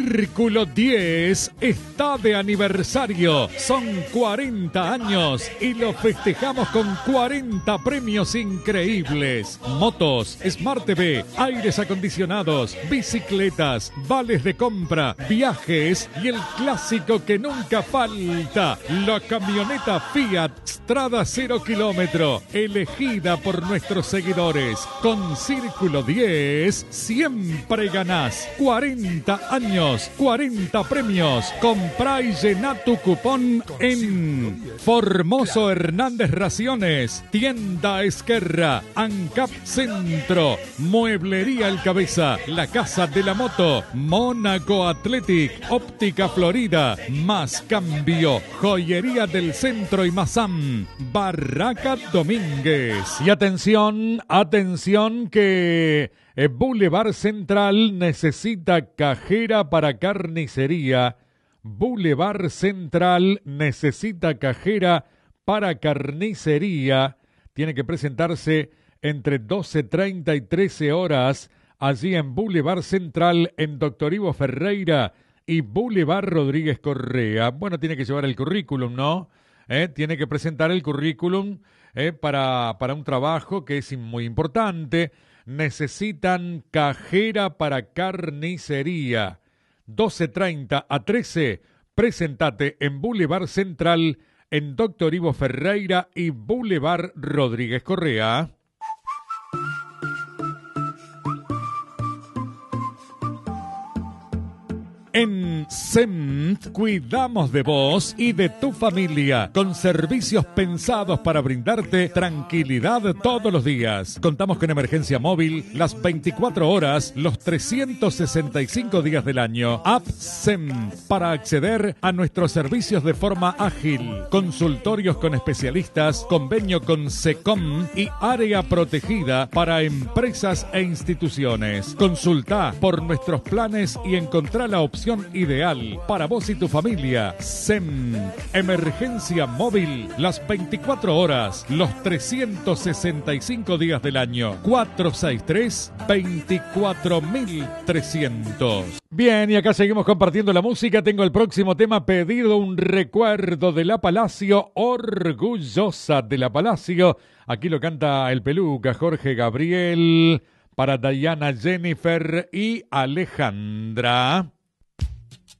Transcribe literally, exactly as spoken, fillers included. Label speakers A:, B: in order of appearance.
A: Círculo diez está de aniversario. Son cuarenta años y lo festejamos con cuarenta premios increíbles. Motos, Smart T V, aires acondicionados, bicicletas, vales de compra, viajes y el clásico que nunca falta, la camioneta Fiat Strada cero kilómetro, elegida por nuestros seguidores. Con Círculo diez siempre ganás. cuarenta años, cuarenta premios. Comprá y llená tu cupón en Formoso Hernández Raciones, Tienda Esquerra, ANCAP Centro, Mueblería El Cabeza, La Casa de la Moto, Mónaco Athletic, Óptica Florida, Más Cambio, Joyería del Centro y Mazam, Barraca Domínguez. Y atención, atención que eh, Boulevard Central necesita cajera para carnicería. Boulevard Central necesita cajera para carnicería. Tiene que presentarse entre doce treinta y trece horas allí en Boulevard Central, en Doctor Ivo Ferreira y Boulevard Rodríguez Correa. Bueno, tiene que llevar el currículum, ¿no? ¿Eh? Tiene que presentar el currículum eh, para, para un trabajo que es muy importante. Necesitan cajera para carnicería. doce treinta a trece, presentate en Boulevard Central, en Doctor Ivo Ferreira y Boulevard Rodríguez Correa. En S E M T cuidamos de vos y de tu familia, con servicios pensados para brindarte tranquilidad todos los días. Contamos con emergencia móvil las veinticuatro horas, los trescientos sesenta y cinco días del año. App S E M T para acceder a nuestros servicios de forma ágil. Consultorios con especialistas, convenio con SECOM y área protegida para empresas e instituciones. Consulta por nuestros planes y encontrá la opción ideal para vos y tu familia. S E M T, emergencia móvil las veinticuatro horas, los trescientos sesenta y cinco días del año. cuatro seis tres, veinticuatro mil trescientos. Bien, y acá seguimos compartiendo la música. Tengo el próximo tema pedido, un recuerdo de La Palacio, orgullosa de La Palacio. Aquí lo canta el Peluca, Jorge Gabriel, para Diana, Jennifer y Alejandra.